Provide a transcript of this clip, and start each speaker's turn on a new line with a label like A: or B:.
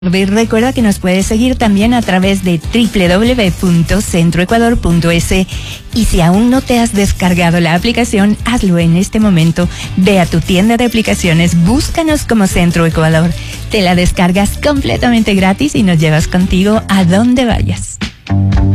A: Recuerda que nos puedes seguir también a través de www.centroecuador.es y si aún no te has descargado la aplicación, hazlo en este momento. Ve a tu tienda de aplicaciones, búscanos como Centro Ecuador. Te la descargas completamente gratis y nos llevas contigo a donde vayas.